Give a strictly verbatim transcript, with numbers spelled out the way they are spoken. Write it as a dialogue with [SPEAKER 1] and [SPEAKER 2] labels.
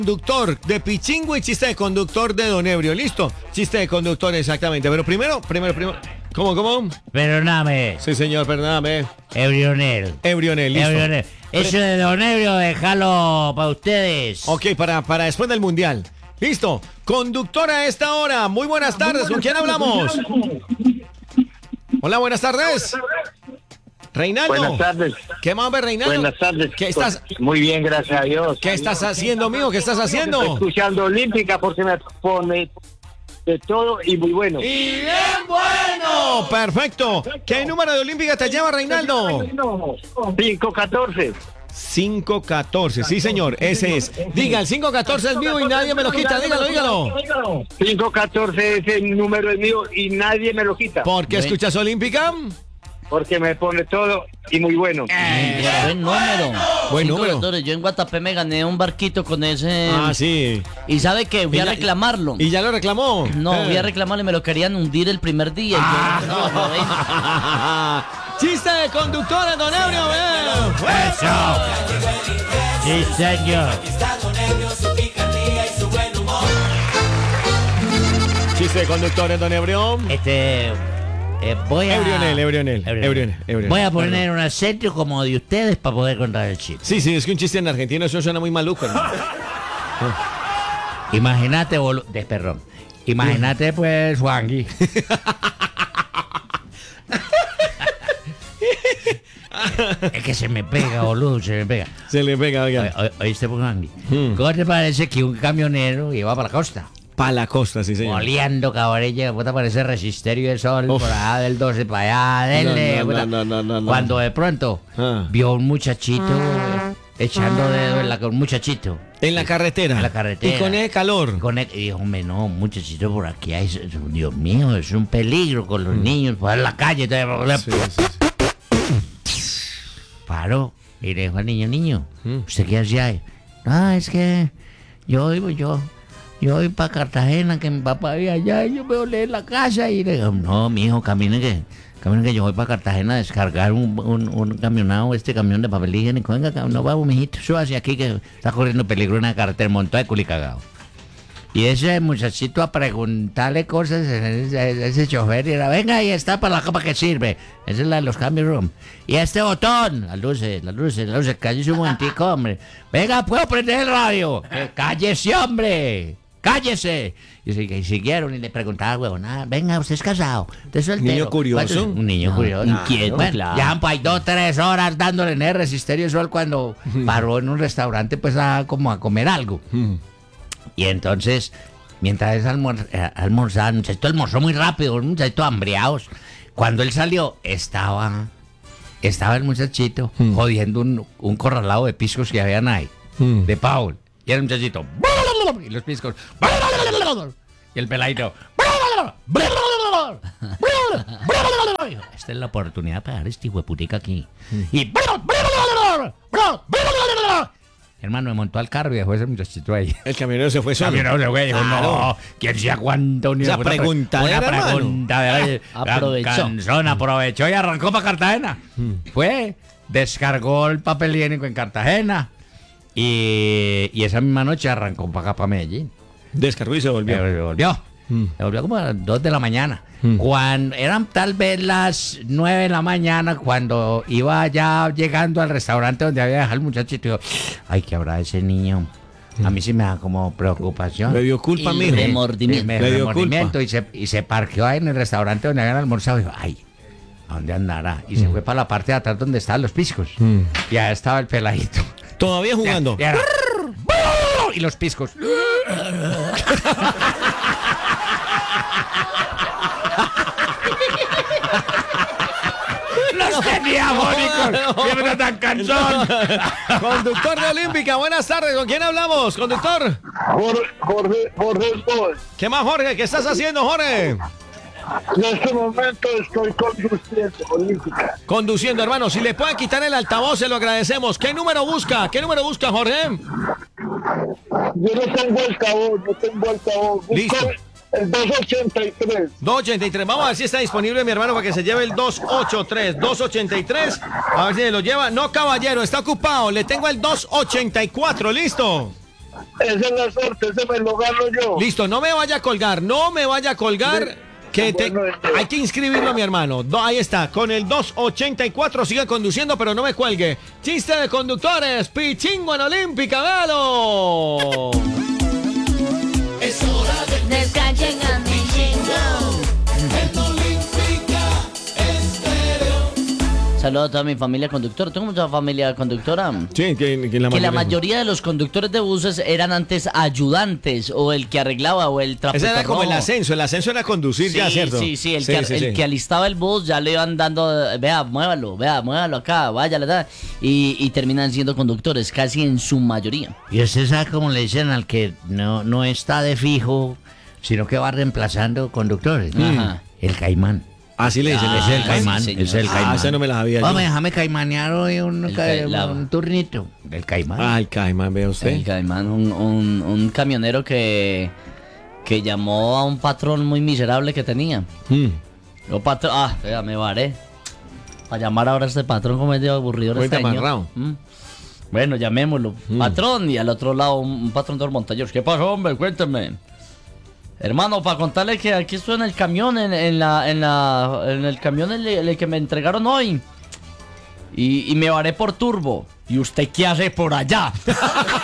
[SPEAKER 1] Conductor de Pichingo y chiste de conductor de Don Ebrio. ¿Listo? Chiste de conductor, exactamente. Pero primero, primero, primero. ¿Cómo, cómo?
[SPEAKER 2] Perdóname.
[SPEAKER 1] Sí, señor, perdóname.
[SPEAKER 2] Ebrionel.
[SPEAKER 1] Ebrionel, listo.
[SPEAKER 2] Ebrionel. Eso de Don Ebrio, déjalo para ustedes.
[SPEAKER 1] Ok, para, para después del Mundial. Listo. Conductor a esta hora. Muy buenas tardes. ¿Con quién hablamos? Hola, buenas tardes. Reinaldo.
[SPEAKER 3] Buenas tardes.
[SPEAKER 1] ¿Qué más, hombre, Reinaldo?
[SPEAKER 3] Buenas tardes.
[SPEAKER 1] ¿Qué estás,
[SPEAKER 3] Muy bien, gracias a Dios.
[SPEAKER 1] ¿Qué estás haciendo, amigo? ¿Qué estás
[SPEAKER 3] Estoy
[SPEAKER 1] haciendo?
[SPEAKER 3] escuchando Olímpica porque me pone de todo y muy bueno.
[SPEAKER 1] ¡Y bien bueno! Perfecto. ¿Qué número de Olímpica te lleva, Reinaldo?
[SPEAKER 3] cinco catorce.
[SPEAKER 1] cinco catorce, sí, señor, ese es. Diga, el cinco catorce es mío y nadie me lo quita. Dígalo, dígalo.
[SPEAKER 3] cinco catorce es el número es mío y nadie me lo quita.
[SPEAKER 1] ¿Por qué escuchas Olímpica?
[SPEAKER 3] Porque me pone todo y muy bueno.
[SPEAKER 2] Eh, Buen número.
[SPEAKER 1] Buen
[SPEAKER 4] Cinco
[SPEAKER 1] número.
[SPEAKER 4] doctores, yo en Guatapé me gané un barquito con ese.
[SPEAKER 1] Ah, sí.
[SPEAKER 4] ¿Y sabe qué? Fui
[SPEAKER 1] Y
[SPEAKER 4] a
[SPEAKER 1] ya-
[SPEAKER 4] reclamarlo.
[SPEAKER 1] ¿Y ya lo reclamó?
[SPEAKER 4] No,
[SPEAKER 1] Eh.
[SPEAKER 4] fui a reclamarlo y me lo querían hundir el primer día. y yo, no, no, ven.
[SPEAKER 1] Chiste de conductores, Don Ebrio, eh.
[SPEAKER 2] Eso. Sí, señor.
[SPEAKER 1] Chiste de conductores, Don Ebrio.
[SPEAKER 2] Este. eh, voy a.
[SPEAKER 1] Ebrionel, Ebrionel, Ebrionel, Ebrionel.
[SPEAKER 2] Voy a poner un acento como de ustedes para poder contar el chiste.
[SPEAKER 1] Sí, sí, es que un chiste en argentino eso suena muy maluco, ¿no?
[SPEAKER 2] Imagínate, bolu... de perrón. Imagínate, pues, Juangui. Es que se me pega, boludo, se me pega.
[SPEAKER 1] Se le pega,
[SPEAKER 2] O-
[SPEAKER 1] oiga.
[SPEAKER 2] o- ¿Oíste, pues, Juangui?
[SPEAKER 1] Mm.
[SPEAKER 2] ¿Cómo te parece que un camionero iba para la costa?
[SPEAKER 1] Pa' la costa, sí, señor.
[SPEAKER 2] Oleando cabarella, puta, parece resisterio de sol,
[SPEAKER 1] Uf.
[SPEAKER 2] por allá del doce para allá, dele,
[SPEAKER 1] No, no,
[SPEAKER 2] puta.
[SPEAKER 1] no, no, no, no.
[SPEAKER 2] Cuando de pronto
[SPEAKER 1] Ah.
[SPEAKER 2] vio un muchachito eh, echando dedo en la un muchachito
[SPEAKER 1] En la carretera.
[SPEAKER 2] en la carretera.
[SPEAKER 1] Y con el calor.
[SPEAKER 2] Con el- y dijo, hombre, no, muchachito por aquí, hay, Dios mío, es un peligro con los niños, por la calle. Entonces,
[SPEAKER 1] Sí, sí, sí.
[SPEAKER 2] paró y le dijo al niño, niño,
[SPEAKER 1] Mm.
[SPEAKER 2] ¿usted qué hacía ahí? No, es que yo vivo yo. Yo voy para Cartagena, que mi papá vive allá, y yo me volé en la casa. Y le digo, no, mijo, camine que, camine que yo voy para Cartagena a descargar un, un, un camionado, este camión de papel higiénico. Venga, cab- no vamos, mijito, suba hacia aquí que está corriendo peligro en la carretera, montó de culicagado. Y ese muchachito a preguntarle cosas a ese, a ese chofer y era, venga, ahí está para la capa que sirve. Esa es la de los cambios room. Y este botón, las luces, las luces, las luces, cállese un momentico, hombre. Venga, ¿puedo prender el radio? "Eh, cállese, hombre. Cállese. Y, sig- y siguieron y le preguntaba, huevón, ah, venga, usted es casado, usted es soltero.
[SPEAKER 1] Niño curioso.
[SPEAKER 2] ¿Cuántos-?" Un niño curioso.
[SPEAKER 4] inquieto,
[SPEAKER 2] Bueno,
[SPEAKER 4] claro.
[SPEAKER 2] ya pues, hay dos, tres horas dándole en el resisterio de sol cuando paró en un restaurante pues a, como a comer algo.
[SPEAKER 1] Mm.
[SPEAKER 2] Y entonces, mientras almor eh, almorzaba, el muchachito almorzó muy rápido, un muchachito hambriados. Cuando él salió, estaba, estaba el muchachito
[SPEAKER 1] Mm.
[SPEAKER 2] jodiendo un, un corralado de piscos que habían ahí,
[SPEAKER 1] Mm.
[SPEAKER 2] de Paul. Y el muchachito, y los piscos, y el peladito, dijo, esta es la oportunidad para dar este hueputica aquí. Y hermano, me montó al carro y dejó ese muchachito ahí.
[SPEAKER 1] El camionero se fue solo.
[SPEAKER 2] Camionero de güey, dijo,
[SPEAKER 1] Claro.
[SPEAKER 2] no, ¿quién se aguanta un
[SPEAKER 1] Esa
[SPEAKER 2] una pre-
[SPEAKER 1] preguntadera,
[SPEAKER 2] Una
[SPEAKER 1] hermano.
[SPEAKER 2] preguntadera.
[SPEAKER 4] Aprovechó.
[SPEAKER 2] Canzón, aprovechó y arrancó para Cartagena. Fue, descargó el papel higiénico en Cartagena y, y esa misma noche arrancó para acá, para Medellín.
[SPEAKER 1] Descargó y se volvió.
[SPEAKER 2] Se volvió.
[SPEAKER 1] Mm.
[SPEAKER 2] Se volvió como a las dos de la mañana.
[SPEAKER 1] Mm.
[SPEAKER 2] Cuando eran tal vez las nueve de la mañana, cuando iba ya llegando al restaurante donde había dejado el muchachito, digo, ay, ¿qué habrá de ese niño? A mí sí me da como preocupación.
[SPEAKER 1] Le dio culpa,
[SPEAKER 4] Y
[SPEAKER 1] mijo.
[SPEAKER 4] remordimiento.
[SPEAKER 2] Me-
[SPEAKER 1] Le dio
[SPEAKER 2] remordimiento y se, y se parqueó ahí en el restaurante donde habían almorzado. Y dijo, ay, ¿a dónde andará? Y se fue para la parte de atrás donde estaban los piscos.
[SPEAKER 1] Mm.
[SPEAKER 2] Y ahí estaba el peladito.
[SPEAKER 1] Todavía jugando.
[SPEAKER 2] Y, era, y los piscos. Los tenía fónicos. Siempre tan cansón.
[SPEAKER 1] Conductor de Olímpica, buenas tardes. ¿Con quién hablamos? Conductor.
[SPEAKER 3] Jorge, Jorge, Jorge Escobar.
[SPEAKER 1] ¿Qué más, Jorge? ¿Qué estás haciendo, Jorge?
[SPEAKER 3] En este momento estoy conduciendo Olímpica.
[SPEAKER 1] Conduciendo, hermano. Si le pueden quitar el altavoz, se lo agradecemos. ¿Qué número busca? ¿Qué número busca, Jorge?
[SPEAKER 3] Yo no tengo altavoz, no tengo altavoz. Busco
[SPEAKER 1] Listo.
[SPEAKER 3] el doscientos ochenta y tres.
[SPEAKER 1] doscientos ochenta y tres. Vamos a ver si está disponible, mi hermano, para que se lleve el doscientos ochenta y tres. doscientos ochenta y tres. A ver si se lo lleva. No, caballero, está ocupado. Le tengo el doscientos ochenta y cuatro. ¿Listo?
[SPEAKER 3] Esa es la suerte, ese me lo gano yo.
[SPEAKER 1] Listo, no me vaya a colgar, no me vaya a colgar. Que te,
[SPEAKER 3] Bueno, este-
[SPEAKER 1] hay que inscribirlo, mi hermano. Do- ahí está, con el dos ochenta y cuatro siga conduciendo, pero no me cuelgue. Chiste de conductores, Pichingo en Olímpica, véalo.
[SPEAKER 5] Descanchen a mi chingo.
[SPEAKER 4] Saludos a toda mi familia conductora. Tengo mucha familia conductora.
[SPEAKER 1] Sí, que, que la
[SPEAKER 4] Que la
[SPEAKER 1] mayoría-
[SPEAKER 4] mayoría de los conductores de buses eran antes ayudantes o el que arreglaba o el trapito
[SPEAKER 1] Ese era como el
[SPEAKER 4] rojo.
[SPEAKER 1] ascenso, el ascenso era conducir
[SPEAKER 4] Sí,
[SPEAKER 1] ya, ¿cierto?
[SPEAKER 4] sí, sí, el,
[SPEAKER 1] Sí,
[SPEAKER 4] que,
[SPEAKER 1] sí,
[SPEAKER 4] el
[SPEAKER 1] sí.
[SPEAKER 4] que alistaba el bus ya le iban dando, vea, muévalo, vea, muévalo acá, vaya, la, y, y terminan siendo conductores, casi en su mayoría.
[SPEAKER 2] Y usted sabe cómo le dicen al que no, no está de fijo, sino que va reemplazando conductores.
[SPEAKER 4] Ajá.
[SPEAKER 2] El caimán.
[SPEAKER 1] Así le dicen.
[SPEAKER 4] Ah,
[SPEAKER 2] Ese es el
[SPEAKER 4] sí,
[SPEAKER 2] caimán.
[SPEAKER 4] señor.
[SPEAKER 2] Ese es el
[SPEAKER 1] Ah,
[SPEAKER 2] caimán.
[SPEAKER 1] esa no me la sabía yo.
[SPEAKER 2] Hombre, déjame caimanear hoy un,
[SPEAKER 4] El
[SPEAKER 2] ca-
[SPEAKER 4] ca- la-
[SPEAKER 2] un turnito. El caimán.
[SPEAKER 1] Ay, caimán, vea usted.
[SPEAKER 4] El caimán, un, un, un camionero que, que llamó a un patrón muy miserable que tenía.
[SPEAKER 1] Mm.
[SPEAKER 4] Yo, patrón, ah, vea, me varé. Para llamar ahora a este patrón como es de aburrido.
[SPEAKER 1] Muy
[SPEAKER 4] este año.
[SPEAKER 1] amarrado.
[SPEAKER 4] Mm. Bueno, llamémoslo.
[SPEAKER 1] Mm.
[SPEAKER 4] Patrón, y al otro lado un, un patrón de los montañeros. ¿Qué pasó, hombre? Cuéntame. Hermano, para contarle que aquí estoy en el camión, en, en la, en la, en el camión en el, en el que me entregaron hoy. Y, y me varé por turbo. ¿Y usted qué hace por allá?